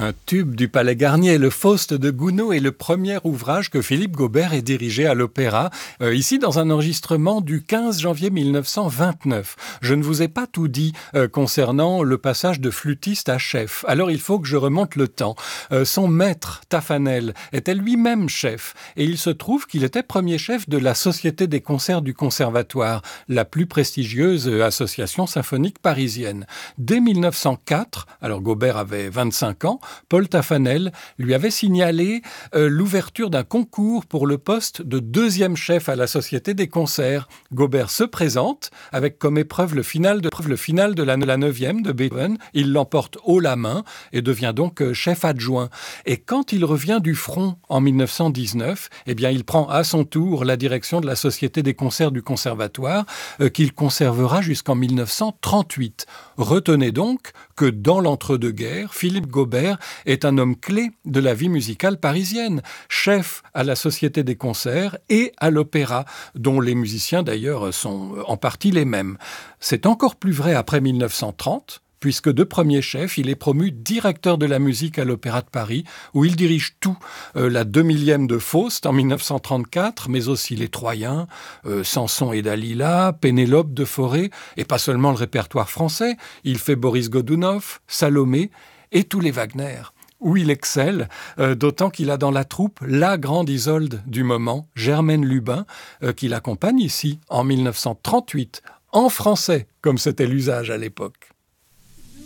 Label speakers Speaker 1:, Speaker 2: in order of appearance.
Speaker 1: Un tube du Palais Garnier, le Faust de Gounod est le premier ouvrage que Philippe Gaubert ait dirigé à l'Opéra, ici dans un enregistrement du 15 janvier 1929. Je ne vous ai pas tout dit concernant le passage de flûtiste à chef, alors il faut que je remonte le temps. Son maître, Taffanel, était lui-même chef, et il se trouve qu'il était premier chef de la Société des concerts du Conservatoire, la plus prestigieuse association symphonique parisienne. Dès 1904, alors Gaubert avait 25 ans, Paul Taffanel lui avait signalé l'ouverture d'un concours pour le poste de deuxième chef à la Société des concerts. Gaubert se présente avec comme épreuve le final de la 9e de Beethoven. Il l'emporte haut la main et devient donc chef adjoint. Et quand il revient du front en 1919, eh bien, il prend à son tour la direction de la Société des concerts du Conservatoire qu'il conservera jusqu'en 1938. Retenez donc que dans l'entre-deux-guerres, Philippe Gaubert est un homme clé de la vie musicale parisienne, chef à la Société des concerts et à l'Opéra, dont les musiciens d'ailleurs sont en partie les mêmes. C'est encore plus vrai après 1930, puisque de premier chef, il est promu directeur de la musique à l'Opéra de Paris, où il dirige tout, la 2/1000e de Faust en 1934, mais aussi les Troyens, Samson et Dalila, Pénélope de Fauré, et pas seulement le répertoire français, il fait Boris Godunov, Salomé, et tous les Wagner, où il excelle, d'autant qu'il a dans la troupe la grande Isolde du moment, Germaine Lubin, qui l'accompagne ici en 1938, en français, comme c'était l'usage à l'époque.